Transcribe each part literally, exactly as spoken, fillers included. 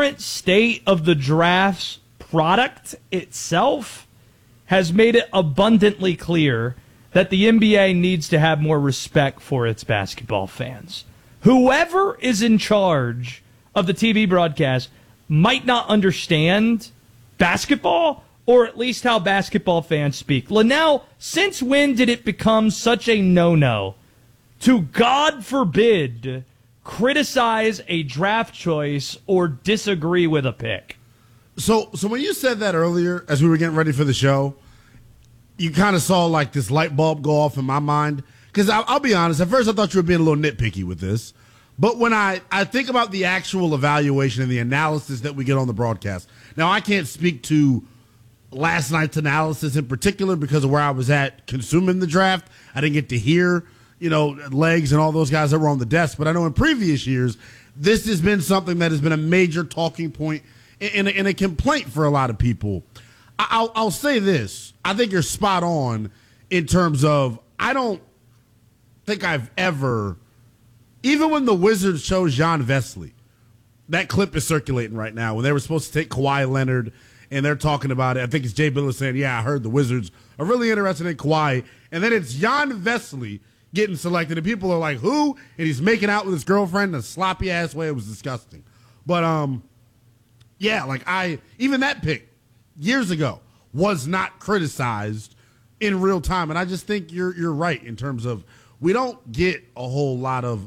current state of the draft's product itself has made it abundantly clear that the N B A needs to have more respect for its basketball fans. Whoever is in charge of the T V broadcast might not understand basketball, or at least how basketball fans speak. Linnell, since when did it become such a no-no to, God forbid, criticize a draft choice or disagree with a pick? So, so when you said that earlier, as we were getting ready for the show, you kind of saw like this light bulb go off in my mind. Because I'll, I'll be honest, at first I thought you were being a little nitpicky with this. But when I, I think about the actual evaluation and the analysis that we get on the broadcast, now I can't speak to last night's analysis in particular because of where I was at consuming the draft. I didn't get to hear, you know, Legs and all those guys that were on the desk. But I know in previous years, this has been something that has been a major talking point and a, and a complaint for a lot of people. I'll, I'll say this. I think you're spot on in terms of I don't think I've ever, even when the Wizards chose Jon Vesley, that clip is circulating right now when they were supposed to take Kawhi Leonard and they're talking about it. I think it's Jay Bilas saying, yeah, I heard the Wizards are really interested in Kawhi. And then it's Jon Vesley getting selected and people are like, who? And he's making out with his girlfriend in a sloppy ass way. It was disgusting. But, um, yeah, like I, even that pick years ago was not criticized in real time. And I just think you're, you're right in terms of we don't get a whole lot of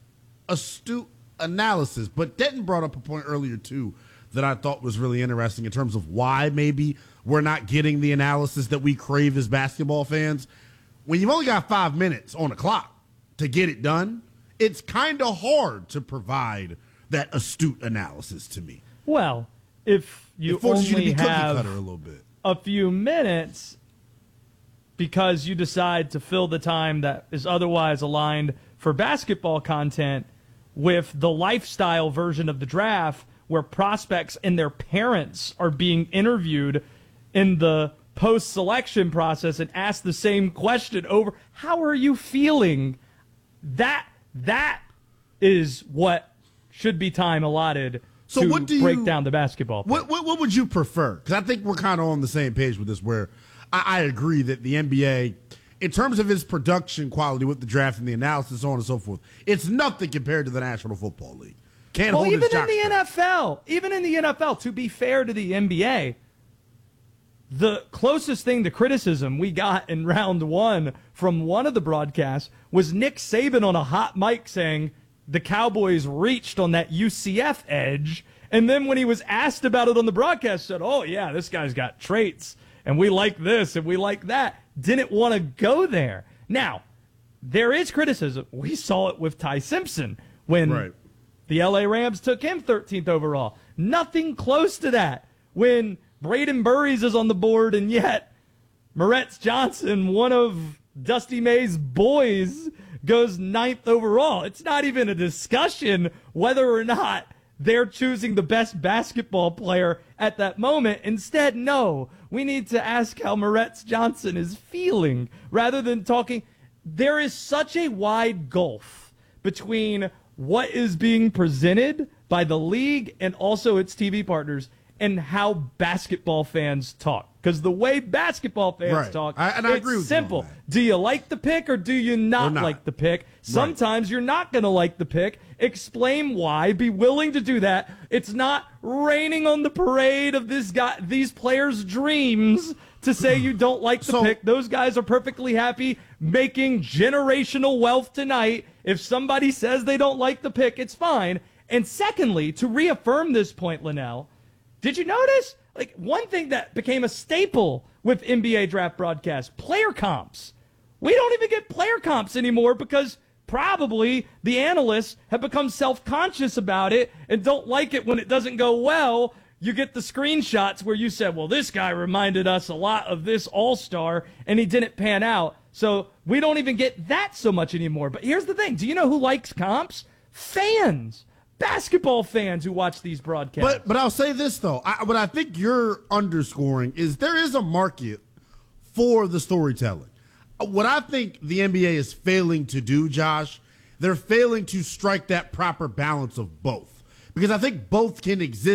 astute analysis. But Denton brought up a point earlier, too, that I thought was really interesting in terms of why maybe we're not getting the analysis that we crave as basketball fans. When you've only got five minutes on the clock to get it done, it's kind of hard to provide that astute analysis to me. Well, if you it forces only you to be have cookie cutter a little bit. a few minutes because you decide to fill the time that is otherwise aligned for basketball content with the lifestyle version of the draft where prospects and their parents are being interviewed in the post-selection process and asked the same question over, how are you feeling? That that is what should be time allotted so to what do break you, down the basketball play. What, what, what would you prefer? Because I think we're kind of on the same page with this where I, I agree that the N B A, in terms of its production quality with the draft and the analysis, so on and so forth, it's nothing compared to the National Football League. Can't well, hold even its in the N F L, even in the N F L, to be fair to the N B A, the closest thing to criticism we got in round one from one of the broadcasts was Nick Saban on a hot mic saying the Cowboys reached on that U C F edge. And then when he was asked about it on the broadcast, said, oh, yeah, this guy's got traits, and we like this, and we like that. Didn't want to go there. Now, there is criticism. We saw it with Ty Simpson when right. the L A Rams took him thirteenth overall. Nothing close to that when Braden Burries is on the board, and yet Moretz Johnson, one of Dusty May's boys, goes ninth overall. It's not even a discussion whether or not they're choosing the best basketball player at that moment. Instead, no, we need to ask how Moretz Johnson is feeling rather than talking. There is such a wide gulf between what is being presented by the league and also its T V partners and how basketball fans talk. Because the way basketball fans right. talk, I, and I it's agree with simple. You on that. Do you like the pick or do you not, not. like the pick? Sometimes right. you're not going to like the pick. Explain why. Be willing to do that. It's not raining on the parade of this guy, these players' dreams to say you don't like the so, pick. Those guys are perfectly happy making generational wealth tonight. If somebody says they don't like the pick, it's fine. And secondly, to reaffirm this point, Linnell, did you notice? Like, one thing that became a staple with N B A draft broadcasts, player comps. We don't even get player comps anymore because probably the analysts have become self-conscious about it and don't like it when it doesn't go well. You get the screenshots where you said, well, this guy reminded us a lot of this all-star, and he didn't pan out. So we don't even get that so much anymore. But here's the thing. Do you know who likes comps? Fans. Basketball fans who watch these broadcasts. But but I'll say this, though. I, what I think you're underscoring is there is a market for the storytelling. What I think the N B A is failing to do, Josh, they're failing to strike that proper balance of both. Because I think both can exist